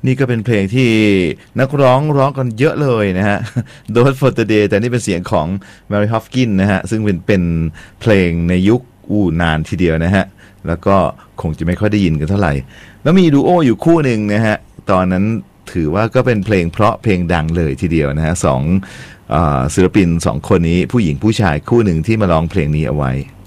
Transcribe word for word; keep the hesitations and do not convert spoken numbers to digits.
นี่ก็เป็นเพลงที่นักร้องร้องกันเยอะเลยนะฮะ Don't for the Day แต่นี่เป็นเสียงของ Mary Hopkins นะฮะซึ่งเป็นเป็นเพลงในยุคอู่นานทีเดียวนะฮะแล้วก็คงจะไม่ค่อยได้ยินกันเท่าไหร่แล้วมีดูโออยู่คู่หนึ่งนะฮะตอนนั้นถือว่าก็เป็นเพลงเพราะเพลงดังเลยทีเดียวนะฮะสองศิลปินสองคนนี้ผู้หญิงผู้ชายคู่หนึ่งที่มาร้องเพลงนี้เอาไว้